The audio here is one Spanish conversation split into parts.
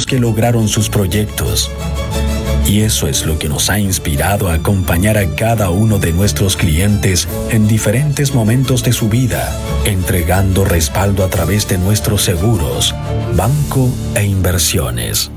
los que lograron sus proyectos. Y eso es lo que nos ha inspirado a acompañar a cada uno de nuestros clientes en diferentes momentos de su vida, entregando respaldo a través de nuestros seguros, banco e inversiones.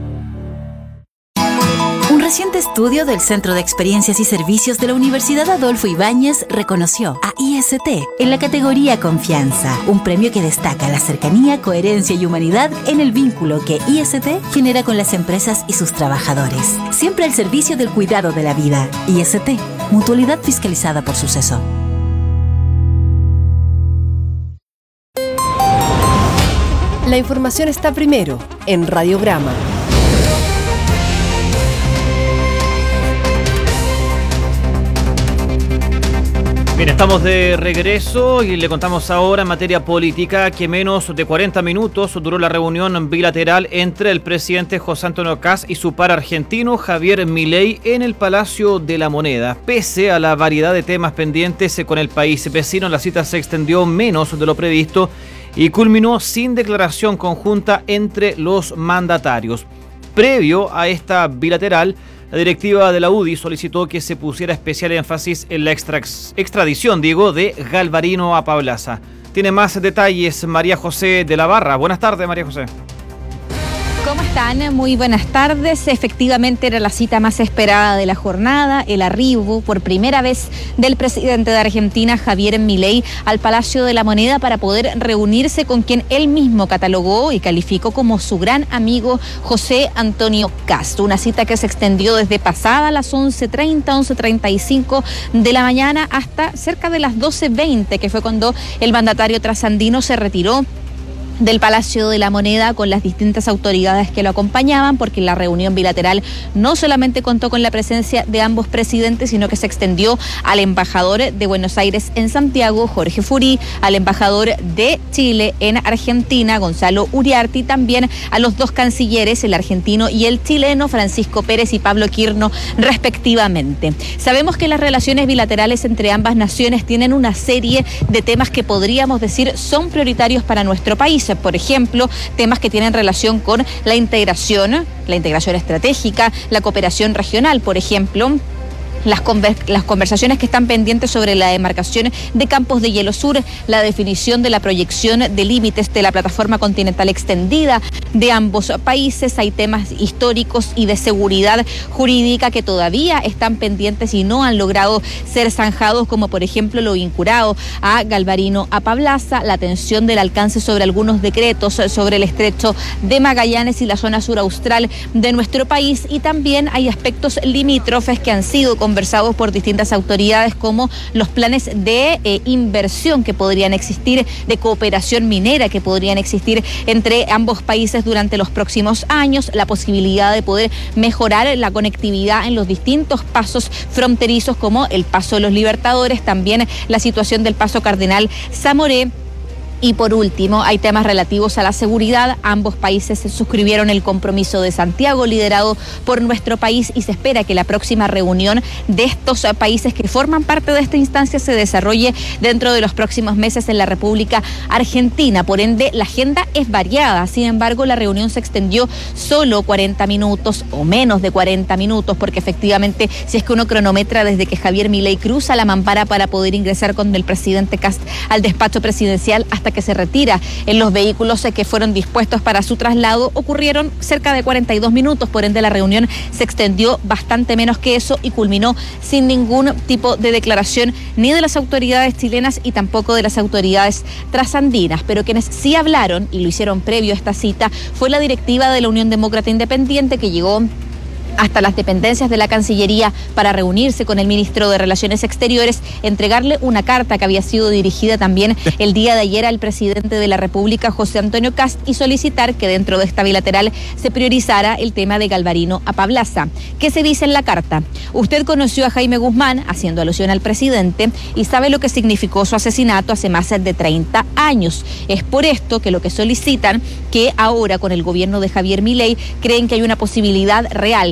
Un reciente estudio del Centro de Experiencias y Servicios de la Universidad Adolfo Ibáñez reconoció a IST en la categoría Confianza, un premio que destaca la cercanía, coherencia y humanidad en el vínculo que IST genera con las empresas y sus trabajadores. Siempre al servicio del cuidado de la vida. IST, mutualidad fiscalizada por Suceso. La información está primero en Radiograma. Bien, estamos de regreso y le contamos ahora en materia política que menos de 40 minutos duró la reunión bilateral entre el presidente José Antonio Kast y su par argentino Javier Milei en el Palacio de la Moneda. Pese a la variedad de temas pendientes con el país vecino, la cita se extendió menos de lo previsto y culminó sin declaración conjunta entre los mandatarios. Previo a esta bilateral, la directiva de la UDI solicitó que se pusiera especial énfasis en la extradición, de Galvarino Apablaza. Tiene más detalles María José de la Barra. Buenas tardes, María José. ¿Cómo están? Muy buenas tardes. Efectivamente era la cita más esperada de la jornada, el arribo por primera vez del presidente de Argentina, Javier Milei, al Palacio de la Moneda para poder reunirse con quien él mismo catalogó y calificó como su gran amigo José Antonio Kast. Una cita que se extendió desde pasada las 11:35 de la mañana hasta cerca de las 12:20, que fue cuando el mandatario trasandino se retiró del Palacio de la Moneda con las distintas autoridades que lo acompañaban, porque la reunión bilateral no solamente contó con la presencia de ambos presidentes, sino que se extendió al embajador de Buenos Aires en Santiago, Jorge Furí, al embajador de Chile en Argentina, Gonzalo Uriarte, y también a los dos cancilleres, el argentino y el chileno, Francisco Pérez y Pablo Quirno, respectivamente. Sabemos que las relaciones bilaterales entre ambas naciones tienen una serie de temas que podríamos decir son prioritarios para nuestro país. Por ejemplo, temas que tienen relación con la integración estratégica, la cooperación regional, por ejemplo. Las conversaciones que están pendientes sobre la demarcación de Campos de Hielo Sur, la definición de la proyección de límites de la plataforma continental extendida de ambos países. Hay temas históricos y de seguridad jurídica que todavía están pendientes y no han logrado ser zanjados, como por ejemplo lo vinculado a Galvarino Apablaza, la atención del alcance sobre algunos decretos sobre el estrecho de Magallanes y la zona sur austral de nuestro país, y también hay aspectos limítrofes que han sido conversados por distintas autoridades, como los planes de inversión que podrían existir, de cooperación minera que podrían existir entre ambos países durante los próximos años, la posibilidad de poder mejorar la conectividad en los distintos pasos fronterizos, como el Paso de los Libertadores, también la situación del Paso Cardenal Zamoré. Y por último, hay temas relativos a la seguridad. Ambos países suscribieron el compromiso de Santiago, liderado por nuestro país, y se espera que la próxima reunión de estos países que forman parte de esta instancia se desarrolle dentro de los próximos meses en la República Argentina. Por ende, la agenda es variada. Sin embargo, la reunión se extendió solo 40 minutos o menos de 40 minutos, porque efectivamente, si es que uno cronometra desde que Javier Milei cruza la mampara para poder ingresar con el presidente Kast al despacho presidencial hasta que se retira en los vehículos que fueron dispuestos para su traslado, ocurrieron cerca de 42 minutos. Por ende, la reunión se extendió bastante menos que eso y culminó sin ningún tipo de declaración ni de las autoridades chilenas y tampoco de las autoridades trasandinas. Pero quienes sí hablaron, y lo hicieron previo a esta cita, fue la directiva de la Unión Demócrata Independiente, que llegó hasta las dependencias de la Cancillería para reunirse con el ministro de Relaciones Exteriores, entregarle una carta que había sido dirigida también el día de ayer al presidente de la República, José Antonio Kast, y solicitar que dentro de esta bilateral se priorizara el tema de Galvarino Apablaza. ¿Qué se dice en la carta? Usted conoció a Jaime Guzmán, haciendo alusión al presidente, y sabe lo que significó su asesinato hace más de 30 años. Es por esto que lo que solicitan, que ahora con el gobierno de Javier Milei creen que hay una posibilidad real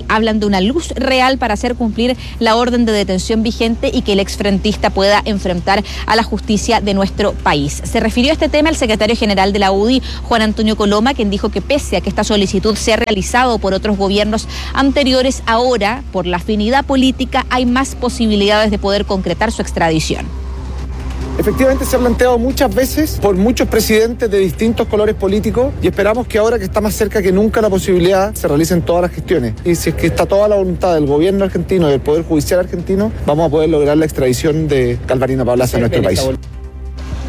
Hablan de una luz real para hacer cumplir la orden de detención vigente y que el exfrentista pueda enfrentar a la justicia de nuestro país. Se refirió a este tema el secretario general de la UDI, Juan Antonio Coloma, quien dijo que pese a que esta solicitud se ha realizado por otros gobiernos anteriores, ahora, por la afinidad política, hay más posibilidades de poder concretar su extradición. Efectivamente se ha planteado muchas veces por muchos presidentes de distintos colores políticos y esperamos que ahora que está más cerca que nunca la posibilidad se realicen todas las gestiones. Y si es que está toda la voluntad del gobierno argentino y del Poder Judicial argentino, vamos a poder lograr la extradición de Galvarino Palacio a nuestro país.